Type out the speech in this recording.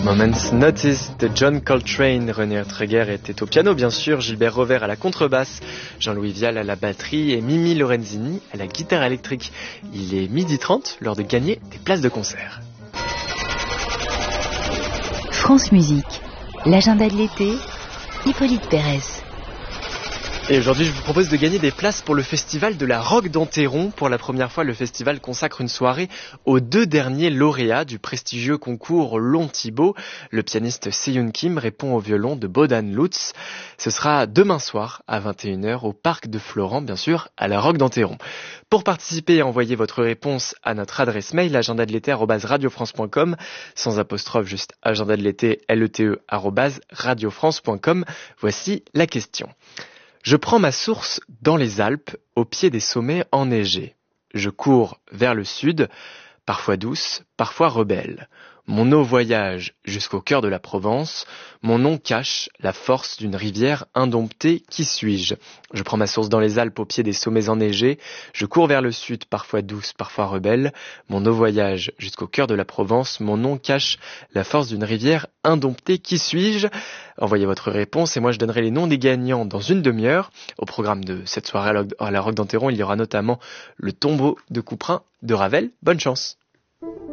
Moment's Notice de John Coltrane. René Treger était au piano bien sûr, Gilbert Rover à la contrebasse, Jean-Louis Vial à la batterie et Mimi Lorenzini à la guitare électrique. Il est 12h30, l'heure de gagner des places de concert. France Musique, l'agenda de l'été, Hippolyte Pérez. Et aujourd'hui, je vous propose de gagner des places pour le festival de la Roque d'Enterron. Pour la première fois, le festival consacre une soirée aux 2 derniers lauréats du prestigieux concours Long Thibaut. Le pianiste Seyoon Kim répond au violon de Bodan Lutz. Ce sera demain soir à 21h au Parc de Florent, bien sûr, à la Roque d'Enterron. Pour participer, envoyez votre réponse à notre adresse mail agendadelété@radiofrance.com, sans apostrophe, juste agendadelété, @radiofrance.com. Voici la question. Je prends ma source dans les Alpes, au pied des sommets enneigés. Je cours vers le sud, parfois douce, parfois rebelle. Mon eau voyage jusqu'au cœur de la Provence. Mon nom cache la force d'une rivière indomptée. Qui suis-je ? Je prends ma source dans les Alpes, au pied des sommets enneigés. Je cours vers le sud, parfois douce, parfois rebelle. Mon eau voyage jusqu'au cœur de la Provence. Mon nom cache la force d'une rivière indomptée. Qui suis-je ? Envoyez votre réponse et moi je donnerai les noms des gagnants dans une demi-heure. Au programme de cette soirée à la Roque d'Enterron, il y aura notamment le tombeau de Couperin de Ravel. Bonne chance.